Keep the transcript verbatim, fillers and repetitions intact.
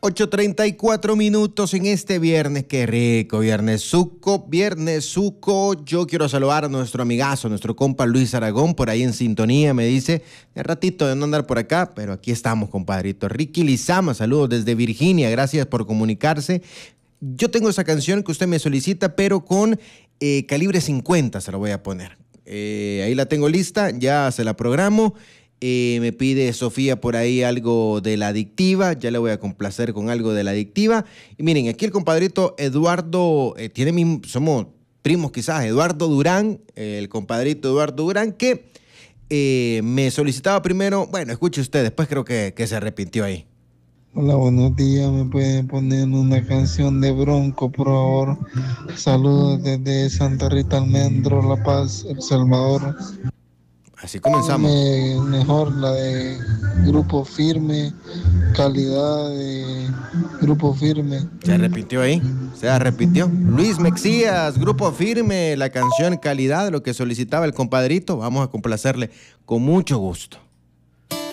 ocho treinta y cuatro minutos en este viernes. Qué rico, viernes suco, viernes suco. Yo quiero saludar a nuestro amigazo, nuestro compa Luis Aragón, por ahí en sintonía. Me dice, de ratito de no andar por acá, pero aquí estamos, compadrito. Ricky Lizama, saludos desde Virginia, gracias por comunicarse. Yo tengo esa canción que usted me solicita, pero con eh, calibre cincuenta se la voy a poner. Eh, ahí la tengo lista, ya se la programo. Eh, me pide Sofía por ahí algo de La Adictiva, ya le voy a complacer con algo de La Adictiva. Y miren, aquí el compadrito Eduardo, eh, tiene mi, somos primos quizás, Eduardo Durán, eh, el compadrito Eduardo Durán, que eh, me solicitaba primero, bueno, escuche usted, después creo que, que se arrepintió ahí. Hola, buenos días, me pueden poner una canción de Bronco, por favor. Saludos desde Santa Rita Almendro, La Paz, El Salvador. Así comenzamos. Me, mejor la de Grupo Firme, calidad de Grupo Firme. Se arrepintió ahí, se arrepintió. Luis Mexías, Grupo Firme, la canción Calidad, lo que solicitaba el compadrito, vamos a complacerle con mucho gusto.